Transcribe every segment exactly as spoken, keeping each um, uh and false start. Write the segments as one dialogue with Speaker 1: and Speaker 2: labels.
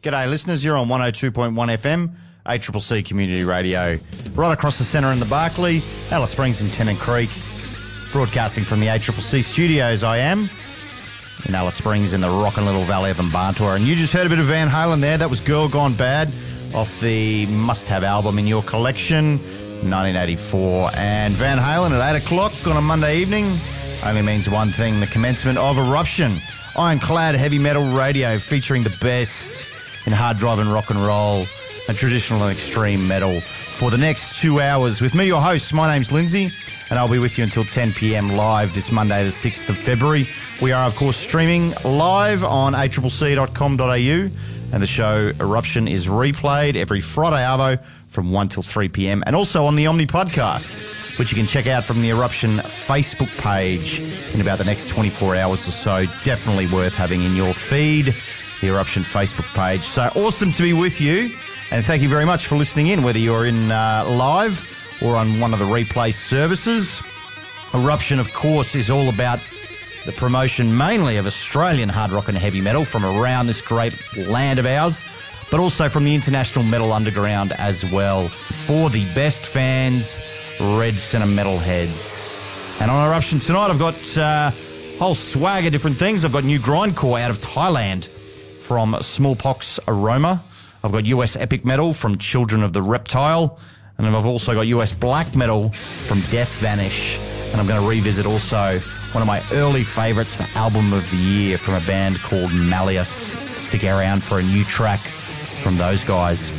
Speaker 1: G'day, listeners. You're on one oh two point one F M, A C C C Community Radio. Right across the centre in the Barclay, Alice Springs and Tennant Creek. Broadcasting from the A C C C studios, I am, in Alice Springs in the rockin' little valley of Mbantua. And you just heard a bit of Van Halen there. That was Girl Gone Bad off the must-have album in your collection, nineteen eighty-four. And Van Halen at eight o'clock on a Monday evening only means one thing, the commencement of Eruption. Ironclad heavy metal radio featuring the best in hard driving rock and roll and traditional and extreme metal for the next two hours. With me, your host, my name's Lindsay, and I'll be with you until ten p.m. live this Monday, the sixth of February. We are, of course, streaming live on a c c c dot com dot a u, and the show Eruption is replayed every Friday arvo from one till three p.m. and also on the Omni podcast, which you can check out from the Eruption Facebook page in about the next twenty-four hours or so. Definitely worth having in your feed, the Eruption Facebook page. So awesome to be with you, and thank you very much for listening in, whether you're in uh, live or on one of the replay services. Eruption, of course, is all about the promotion mainly of Australian hard rock and heavy metal from around this great land of ours, but also from the international metal underground as well, for the best fans, Red Centre metalheads. And on Eruption tonight, I've got uh, a whole swag of different things. I've got new grindcore out of Thailand from Smallpox Aroma. I've got U S epic metal from Children of the Reptile. And I've also got U S black metal from Death Vanish. And I'm going to revisit also one of my early favourites for Album of the Year from a band called Malleus. Stick around for a new track from those guys.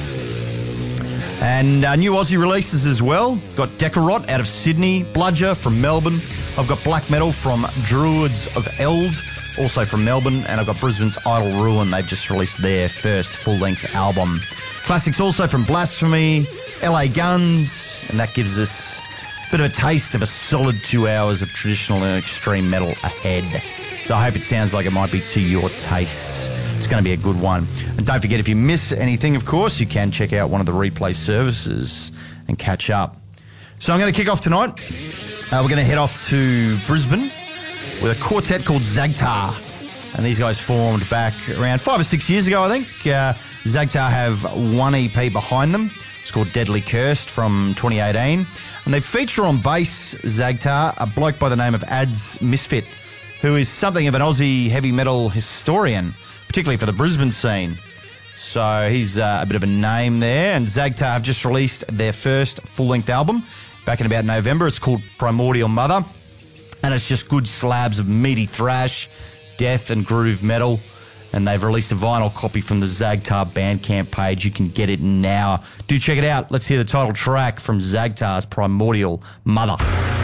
Speaker 1: And uh, new Aussie releases as well. Got Decorot out of Sydney, Bludger from Melbourne. I've got black metal from Druids of Eld, also from Melbourne. And I've got Brisbane's Idle Ruin. They've just released their first full-length album. Classics also from Blasphemy, L A Guns, and that gives us a bit of a taste of a solid two hours of traditional and extreme metal ahead. So I hope it sounds like it might be to your tastes. It's going to be a good one. And don't forget, if you miss anything, of course, you can check out one of the replay services and catch up. So I'm going to kick off tonight. Uh, we're going to head off to Brisbane with a quartet called Zagtar. And these guys formed back around five or six years ago, I think. Uh, Zagtar have one E P behind them. It's called Deadly Cursed from twenty eighteen. And they feature on bass, Zagtar, a bloke by the name of Ads Misfit, who is something of an Aussie heavy metal historian, particularly for the Brisbane scene. So he's uh, a bit of a name there. And Zagtar have just released their first full-length album back in about November. It's called Primordial Mother. And it's just good slabs of meaty thrash, death and groove metal. And they've released a vinyl copy from the Zagtar Bandcamp page. You can get it now. Do check it out. Let's hear the title track from Zagtar's Primordial Mother.